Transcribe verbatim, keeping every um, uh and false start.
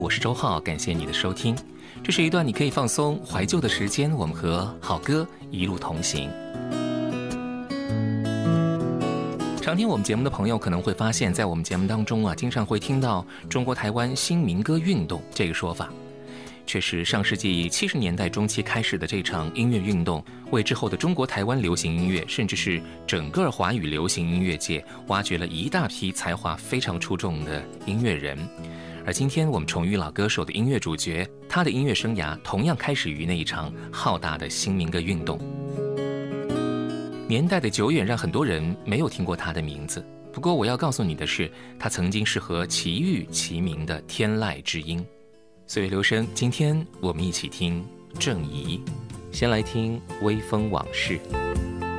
我是周浩，感谢你的收听。这是一段你可以放松怀旧的时间，我们和好歌一路同行。常听我们节目的朋友可能会发现，在我们节目当中啊，经常会听到中国台湾新民歌运动这个说法。确实，上世纪七十年代中期开始的这场音乐运动，为之后的中国台湾流行音乐，甚至是整个华语流行音乐界，挖掘了一大批才华非常出众的音乐人。而今天我们重遇老歌手的音乐主角，他的音乐生涯同样开始于那一场浩大的新民歌运动。年代的久远让很多人没有听过他的名字，不过我要告诉你的是，他曾经是和齐豫齐名的天籁之音。岁月流声，今天我们一起听郑怡。先来听《微风往事》。